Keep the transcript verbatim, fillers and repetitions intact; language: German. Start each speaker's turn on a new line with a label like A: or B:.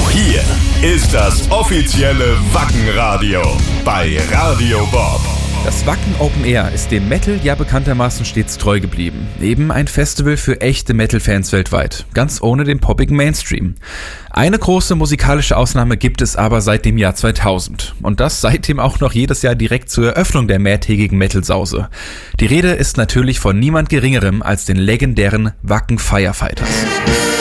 A: Hier ist das offizielle Wacken-Radio bei Radio Bob.
B: Das Wacken Open Air ist dem Metal ja bekanntermaßen stets treu geblieben. Eben ein Festival für echte Metal-Fans weltweit, ganz ohne den poppigen Mainstream. Eine große musikalische Ausnahme gibt es aber seit dem Jahr zweitausend. Und das seitdem auch noch jedes Jahr direkt zur Eröffnung der mehrtägigen Metal-Sause. Die Rede ist natürlich von niemand Geringerem als den legendären Wacken Firefighters.